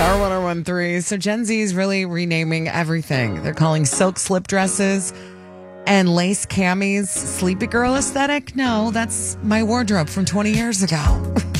Star 1013. So Gen Z is really renaming everything. They're calling silk slip dresses and lace camis sleepy girl aesthetic. No, that's my wardrobe from 20 years ago.